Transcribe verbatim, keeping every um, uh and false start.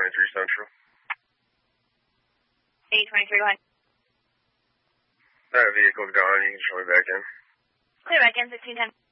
twenty-three Central. eight twenty-three, go ahead. That vehicle's gone. You can show me back in. Clear back in, sixteen ten.